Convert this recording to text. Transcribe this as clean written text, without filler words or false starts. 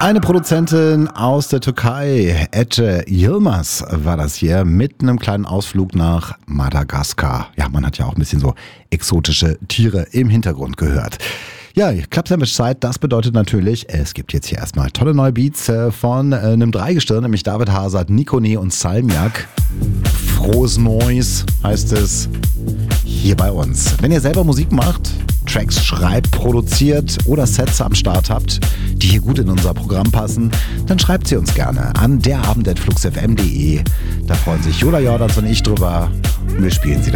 Eine Produzentin aus der Türkei, Ece Yilmaz, war das hier mit einem kleinen Ausflug nach Madagaskar. Ja, man hat ja auch ein bisschen so exotische Tiere im Hintergrund gehört. Ja, Club-Sandwich-Zeit, das bedeutet natürlich, es gibt jetzt hier erstmal tolle neue Beats von einem Dreigestirn, nämlich David Hazard, Nikone und Salmiak. Frohes Neues heißt es hier bei uns. Wenn ihr selber Musik macht, Tracks schreibt, produziert oder Sets am Start habt, die hier gut in unser Programm passen, dann schreibt sie uns gerne an derabend@fluxfm.de. Da freuen sich Jola Jordans und ich drüber. Wir spielen sie